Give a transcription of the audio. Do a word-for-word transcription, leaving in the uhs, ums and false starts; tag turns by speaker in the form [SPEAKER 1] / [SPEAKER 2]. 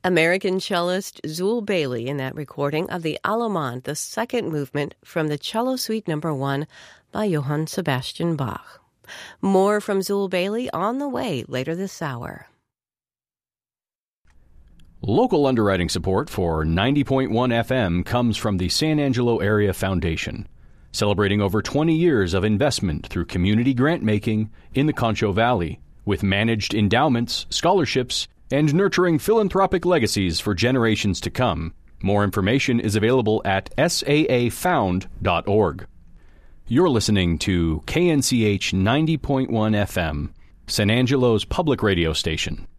[SPEAKER 1] American cellist Zul Bailey in that recording of the Allemande, the second movement from the Cello Suite Number One by Johann Sebastian Bach. More from Zul Bailey on the way later this hour.
[SPEAKER 2] Local underwriting support for ninety point one F M comes from the San Angelo Area Foundation, celebrating over twenty years of investment through community grant-making in the Concho Valley, with managed endowments, scholarships, and nurturing philanthropic legacies for generations to come. More information is available at S A A found dot org. You're listening to K N C H ninety point one F M, San Angelo's public radio station.